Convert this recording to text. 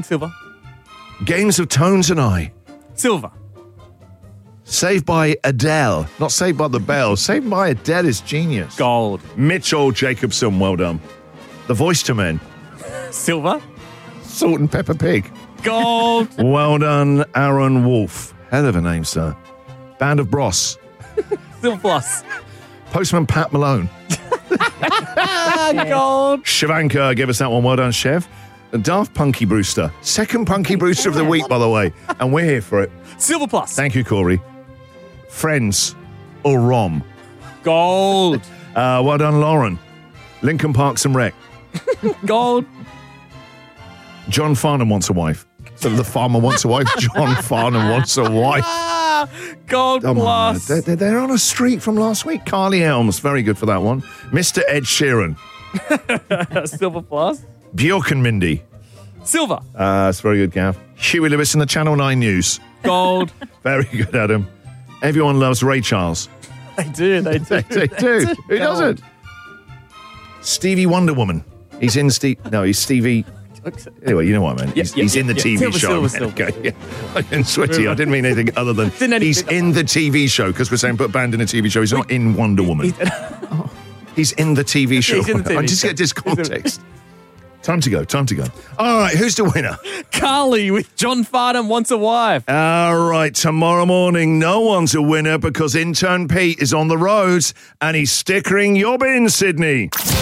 Silver. Games of Tones and I. Silver. Saved by Adele. Not Saved by the Bell. Saved by Adele is genius. Gold. Mitchell Jacobson, well done. The Voice to Men. Silver. Salt and Pepper Pig. Gold. Well done, Aaron Wolf. Hell of a name, sir. Band of Bros. Silver plus. Postman Pat Malone. Gold. Shivanka, give us that one. Well done, Chev. The Daft Punky Brewster. Second Punky Brewster of the week, by the way. And we're here for it. Silver plus. Thank you, Corey. Friends or Rom. Gold. Well done, Lauren. Lincoln Parks and Rec. Gold. John Farnham wants a wife. So the farmer wants a wife. John Farnham wants a wife. Gold Come on, plus. they're on a streak from last week. Carly Helms, very good for that one. Mr. Ed Sheeran. Silver plus. Bjork and Mindy. Silver. That's very good, Gav. Huey Lewis and the Channel 9 News. Gold. Very good, Adam. Everyone loves Ray Charles. They do. They do. Who doesn't? Stevie Wonder Woman. He's in he's Stevie. Anyway, you know what I meant. He's in the TV show. Silver. Okay, yeah. I didn't sweaty. I didn't mean anything other than he's in the TV show because we're saying put band in a TV show. He's not in Wonder Woman. He's in the TV show. I just get this context. Time to go. All right, who's the winner? Carly with John Farnham wants a wife. All right, tomorrow morning, no one's a winner because intern Pete is on the roads and he's stickering your bin, Sydney.